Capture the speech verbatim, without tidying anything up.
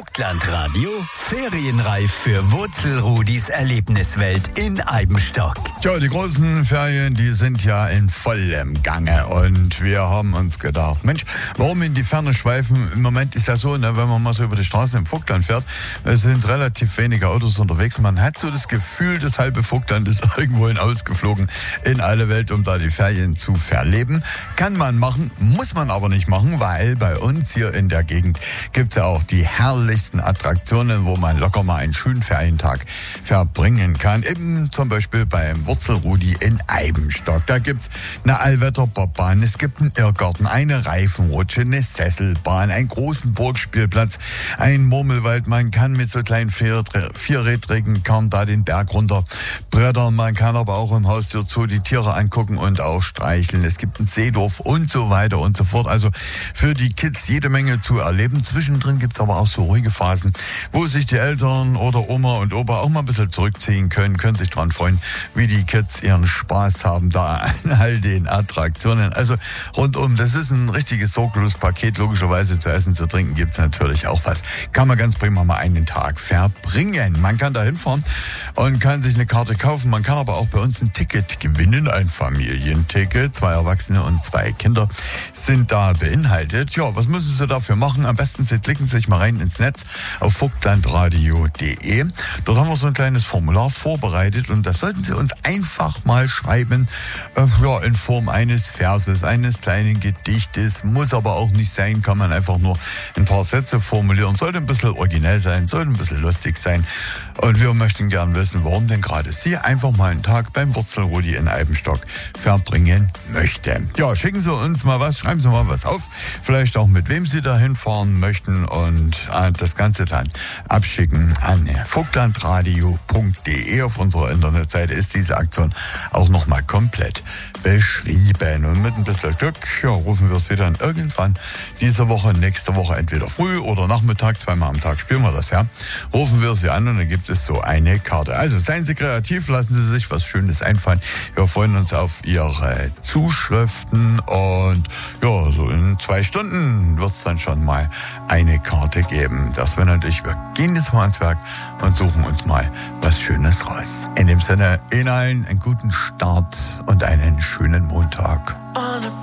Vogtlandradio ferienreif für Wurzelrudis Erlebniswelt in Eibenstock. Tja, die großen Ferien, die sind ja in vollem Gange und wir haben uns gedacht, Mensch, warum in die Ferne schweifen? Im Moment ist ja so, ne, wenn man mal so über die Straßen im Vogtland fährt, es sind relativ wenige Autos unterwegs. Man hat so das Gefühl, das halbe Vogtland ist irgendwohin ausgeflogen in alle Welt, um da die Ferien zu verleben. Kann man machen, muss man aber nicht machen, weil bei uns hier in der Gegend gibt's ja auch die herrlichsten Attraktionen, wo man locker mal einen schönen Ferientag verbringen kann. Eben zum Beispiel beim Wurzelrudi in Eibenstock. Da gibt's eine Allwetterbobbahn, es gibt einen Irrgarten, eine Reifenrutsche, eine Sesselbahn, einen großen Burgspielplatz, einen Murmelwald. Man kann mit so kleinen vierrädrigen Karren da den Berg runter brettern. Man kann aber auch im Haustierzoo die Tiere angucken und auch streicheln. Es gibt ein Seedorf und so weiter und so fort. Also für die Kids jede Menge zu erleben. Zwischendrin gibt's aber auch so ruhige Phasen, wo sich die Eltern oder Oma und Opa auch mal ein bisschen zurückziehen können, können sich dran freuen, wie die Kids ihren Spaß haben da an all den Attraktionen. Also rundum, das ist ein richtiges Sorglospaket. Logischerweise zu essen, zu trinken gibt's natürlich auch was. Kann man ganz prima mal einen Tag verbringen. Man kann da hinfahren und kann sich eine Karte kaufen. Man kann aber auch bei uns ein Ticket gewinnen, ein Familienticket. Zwei Erwachsene und zwei Kinder sind da beinhaltet. Ja, was müssen Sie dafür machen? Am besten Sie klicken sich mal rein ins Netz auf vogtlandradio punkt de. Dort haben wir so ein kleines Formular vorbereitet und das sollten Sie uns einfach mal schreiben, äh, ja, in Form eines Verses, eines kleinen Gedichtes. Muss aber auch nicht sein, kann man einfach nur ein paar Sätze formulieren. Sollte ein bisschen originell sein, sollte ein bisschen lustig sein. Und wir möchten gern wissen, warum denn gerade Sie einfach mal einen Tag beim Wurzelrudi in Eibenstock verbringen möchten. Ja, schicken Sie uns mal was, schreiben Sie mal was auf. Vielleicht auch mit wem Sie da hinfahren möchten und äh, das Ganze dann abschicken an vogtlandradio punkt de. Auf unserer Internetseite ist diese Aktion auch nochmal komplett beschrieben. Und mit ein bisschen Glück, ja, rufen wir Sie dann irgendwann diese Woche, nächste Woche, entweder früh oder Nachmittag, zweimal am Tag spielen wir das, ja. Rufen wir Sie an und dann gibt es so eine Karte. Also seien Sie kreativ, lassen Sie sich was Schönes einfallen. Wir freuen uns auf Ihre Zuschriften und ja, so in zwei Stunden wird es dann schon mal eine Karte geben. Das wäre natürlich, wir gehen jetzt mal ans Werk und suchen uns mal was Schönes raus. In dem Sinne, Ihnen allen einen guten Start und einen schönen Montag.